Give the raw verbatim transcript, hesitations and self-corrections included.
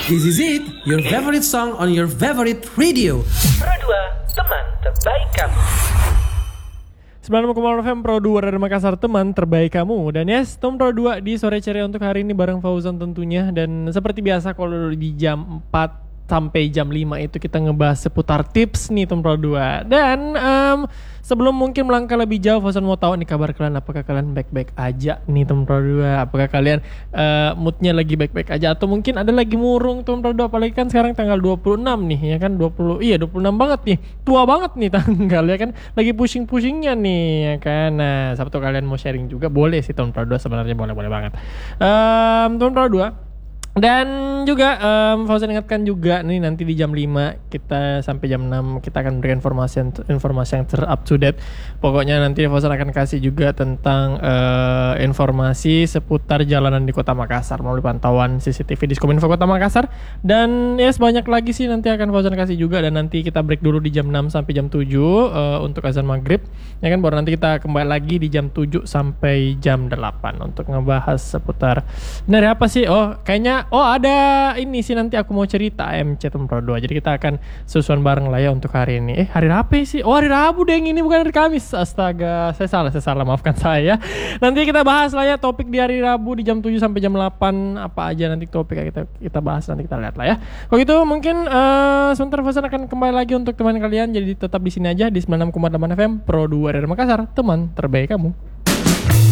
This is it, your favorite song on your favorite radio. Pro dua, teman terbaik kamu. sembilan puluh koma nol F M Pro dua dari Makassar, teman terbaik kamu. Dan yes, Tom Pro dua di sore ceria untuk hari ini bareng Fauzan tentunya. Dan seperti biasa kalau di jam empat sampai jam lima itu kita ngebahas seputar tips nih Tom Pro dua. Dan um, sebelum mungkin melangkah lebih jauh, Fauzan mau tahu nih kabar kalian. Apakah kalian baik-baik aja nih Tom Pro dua? Apakah kalian uh, moodnya lagi baik-baik aja? Atau mungkin ada lagi murung Tom Pro dua? Apalagi kan sekarang tanggal dua puluh enam nih, ya kan? dua puluh, iya dua puluh enam banget nih. Tua banget nih tanggal, ya kan? Lagi pushing-pushingnya nih, ya kan? Nah, Sabtu kalian mau sharing juga boleh sih Tom Pro dua, sebenarnya boleh-boleh banget. Um, Tom Pro dua. Dan juga um, Fauzan ingatkan juga nih, nanti di jam lima kita sampai jam enam kita akan berikan informasi informasi yang ter up to date. Pokoknya nanti Fauzan akan kasih juga tentang uh, informasi seputar jalanan di Kota Makassar melalui pantauan C C T V di Diskominfo Kota Makassar. Dan ya yes, banyak lagi sih nanti akan Fauzan kasih juga. Dan nanti kita break dulu di jam enam sampai jam tujuh uh, untuk azan maghrib, ya kan, baru nanti kita kembali lagi di jam tujuh sampai jam delapan untuk ngebahas seputar dari apa sih. Oh kayaknya oh ada ini sih, nanti aku mau cerita A M C Tom Pro dua. Jadi kita akan susuan bareng lah ya untuk hari ini. Eh hari apa sih? Oh hari Rabu deh ini, bukan hari Kamis. Astaga, saya salah, saya salah, maafkan saya. Nanti kita bahas lah ya topik di hari Rabu di jam tujuh sampai jam delapan. Apa aja nanti topik kita kita bahas, nanti kita lihat lah ya. Kalau gitu mungkin uh, sebentar Fauzan akan kembali lagi untuk teman kalian. Jadi tetap di sini aja di sembilan puluh enam koma delapan F M Pro dua dari Makassar, teman terbaik kamu.